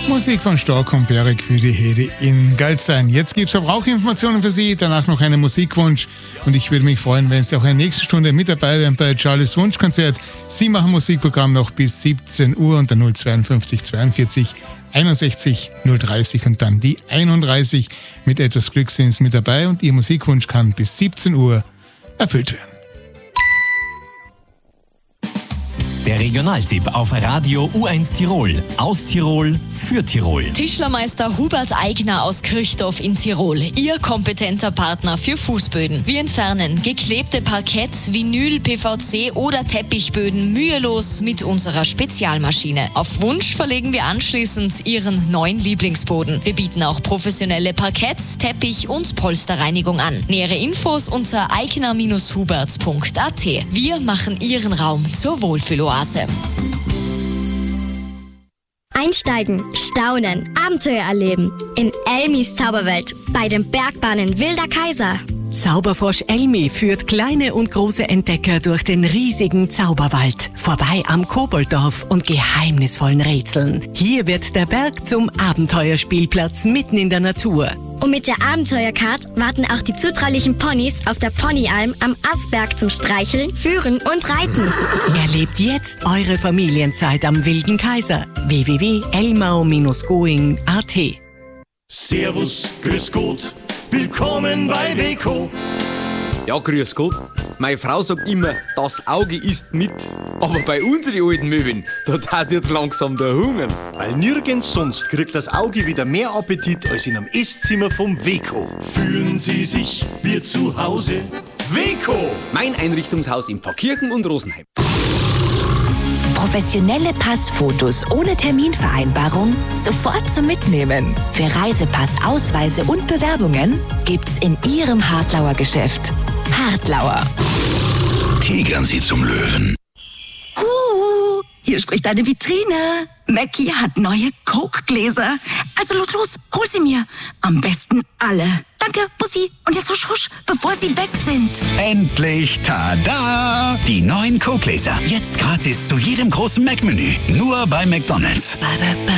Musik von Stork und Berek für die Hede in Galtsein. Jetzt gibt es Verbraucherinformationen für Sie, danach noch einen Musikwunsch. Und ich würde mich freuen, wenn Sie auch in der nächsten Stunde mit dabei wären bei Charlies Wunschkonzert. Sie machen Musikprogramm noch bis 17 Uhr unter 052 42 61 030 und dann die 31. Mit etwas Glück sind Sie mit dabei und Ihr Musikwunsch kann bis 17 Uhr erfüllt werden. Der Regionaltipp auf Radio U1 Tirol. Aus Tirol für Tirol. Tischlermeister Hubert Eigner aus Kirchdorf in Tirol. Ihr kompetenter Partner für Fußböden. Wir entfernen geklebte Parkett, Vinyl, PVC oder Teppichböden mühelos mit unserer Spezialmaschine. Auf Wunsch verlegen wir anschließend Ihren neuen Lieblingsboden. Wir bieten auch professionelle Parkett-, Teppich- und Polsterreinigung an. Nähere Infos unter eigner-hubert.at. Wir machen Ihren Raum zur Wohlfühloase. Einsteigen, staunen, Abenteuer erleben. In Elmis Zauberwelt bei den Bergbahnen Wilder Kaiser. Zauberfrosch Elmi führt kleine und große Entdecker durch den riesigen Zauberwald. Vorbei am Kobolddorf und geheimnisvollen Rätseln. Hier wird der Berg zum Abenteuerspielplatz mitten in der Natur. Und mit der Abenteuercard warten auch die zutraulichen Ponys auf der Ponyalm am Asberg zum Streicheln, Führen und Reiten. Erlebt jetzt eure Familienzeit am Wilden Kaiser. www.elmau-going.at. Servus, grüß Gott, willkommen bei Weco. Ja, grüß Gott. Meine Frau sagt immer, das Auge isst mit. Aber bei unseren alten Möwen, da tat jetzt langsam der Hunger. Weil nirgends sonst kriegt das Auge wieder mehr Appetit als in einem Esszimmer vom Weco. Fühlen Sie sich wie zu Hause? Weco! Mein Einrichtungshaus in Pfarrkirchen und Rosenheim. Professionelle Passfotos ohne Terminvereinbarung sofort zum Mitnehmen. Für Reisepass, Ausweise und Bewerbungen gibt's in Ihrem Hartlauer Geschäft. Hartlauer. Tigern Sie zum Löwen. Hier spricht eine Vitrine. Mackie hat neue Coke-Gläser. Also los, hol sie mir. Am besten alle. Danke, Bussi. Und jetzt husch, husch, bevor sie weg sind. Endlich, tada! Die neuen Coke-Gläser. Jetzt gratis zu jedem großen Mac-Menü. Nur bei McDonald's.